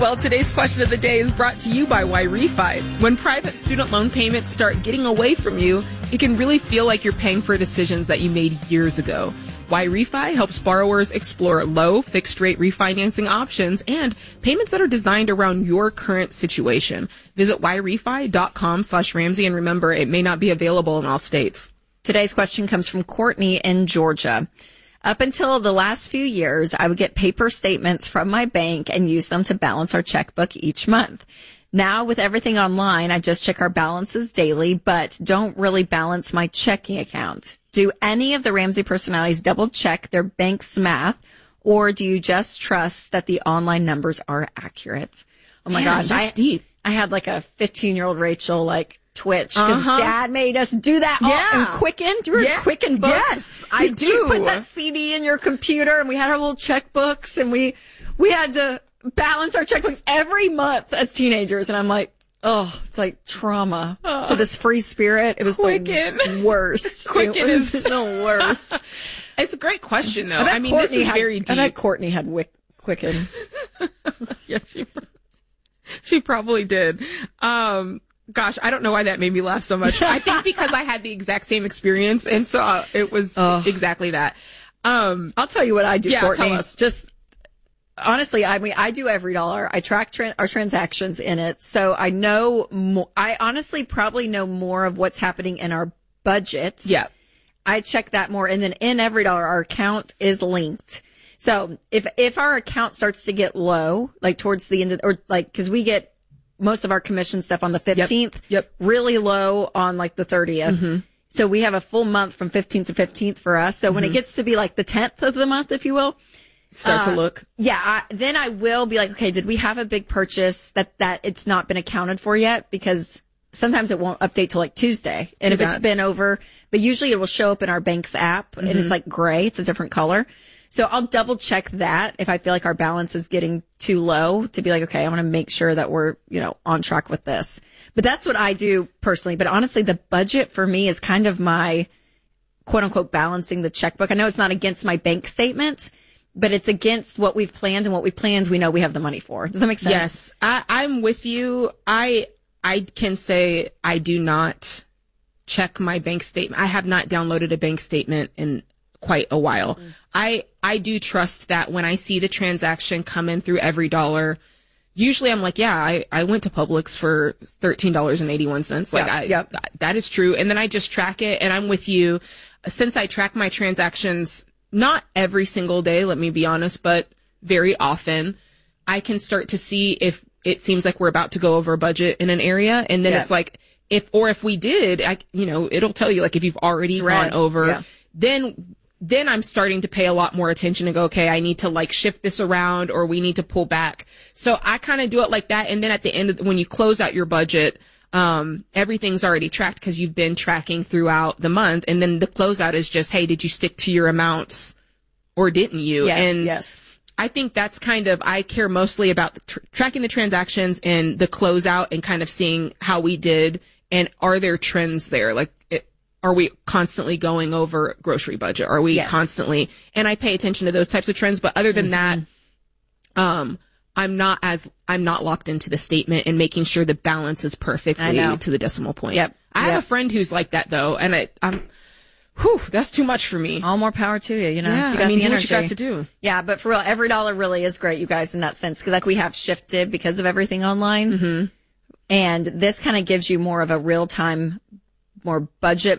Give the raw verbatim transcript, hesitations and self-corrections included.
Well, today's question of the day is brought to you by YRefi. When private student loan payments start getting away from you, it can really feel like you're paying for decisions that you made years ago. YRefi helps borrowers explore low fixed rate refinancing options and payments that are designed around your current situation. Visit YRefi.com slash Ramsey, and remember, it may not be available in all states. Today's question comes from Courtney in Georgia. Up until the last few years, I would get paper statements from my bank and use them to balance our checkbook each month. Now, with everything online, I just check our balances daily, but don't really balance my checking account. Do any of the Ramsey personalities double check their bank's math, or do you just trust that the online numbers are accurate? Oh my Man, gosh, that's I, deep. I had like a fifteen-year-old Rachel like Twitch because Uh-huh. Dad made us do that. Yeah. All, and Quicken, do you remember Yeah. Quicken books? Yes, I You- do. You put that C D in your computer, and we had our little checkbooks, and we we had to balance our checkbooks every month as teenagers. And I'm like, oh, it's like trauma Oh. to this free spirit. It was Quicken. the worst. Quicken it was is- the worst. It's a great question, though. bet I mean, Courtney this is had, very deep. I bet Courtney had wick, Quicken. Yeah, she, she probably did. Um, gosh, I don't know why that made me laugh so much. I think because I had the exact same experience, and so uh, it was Oh. exactly that. Um, I'll tell you what I do, Yeah, Courtney. tell us. Just honestly, I mean, I do every dollar. I track tra- our transactions in it, so I know. Mo- I honestly probably know more of what's happening in our budgets. yeah. I check that more, and then in every dollar, our account is linked. So if if our account starts to get low, like towards the end of, or like because we get most of our commission stuff on the fifteenth, Yep. really low on like the thirtieth. Mm-hmm. So we have a full month from fifteenth to fifteenth for us. So when it gets to be like the tenth of the month, if you will, Start to uh, look. yeah, I, then I will be like, okay, did we have a big purchase that, that it's not been accounted for yet? Because sometimes it won't update till like Tuesday. And True if it's that. been over, but usually it will show up in our bank's app and it's like gray. It's a different color. So I'll double check that if I feel like our balance is getting too low to be like, okay, I want to make sure that we're, you know, on track with this. But that's what I do personally. But honestly, the budget for me is kind of my quote unquote balancing the checkbook. I know it's not against my bank statement, but it's against what we've planned, and what we planned, we know we have the money for. Does that make sense? Yes, I, I'm with you. I I can say I do not check my bank statement. I have not downloaded a bank statement in quite a while. Mm. I I do trust that when I see the transaction come in through every dollar, usually I'm like, yeah, I, I went to Publix for thirteen dollars and eighty-one cents. Like, Yeah, I, yep. that is true. And then I just track it, and I'm with you. Since I track my transactions, not every single day, let me be honest, but very often, I can start to see if it seems like we're about to go over a budget in an area. And then Yeah. it's like, if, or if we did, I, you know, it'll tell you, like, if you've already It's gone red. over, Yeah. then then I'm starting to pay a lot more attention and go, okay, I need to like shift this around, or we need to pull back. So I kind of do it like that. And then at the end of the, when you close out your budget, um, everything's already tracked because you've been tracking throughout the month. And then the closeout is just, hey, did you stick to your amounts or didn't you? Yes, and yes. I think that's kind of, I care mostly about the tr- tracking the transactions and the closeout and kind of seeing how we did. And are there trends there? Like, it, are we constantly going over grocery budget? Are we Yes. constantly, and I pay attention to those types of trends. But other than Mm-hmm. that, um, I'm not as, I'm not locked into the statement and making sure the balance is I perfectly know. to the decimal point. Yep. I Yep. have a friend who's like that though. And I, I'm, whew, that's too much for me. All more power to you, you know. Yeah, You got I mean, the do what energy. you got to do. Yeah, but for real, every dollar really is great, you guys, in that sense, because like we have shifted because of everything online. Mm-hmm. And this kind of gives you more of a real time, more budget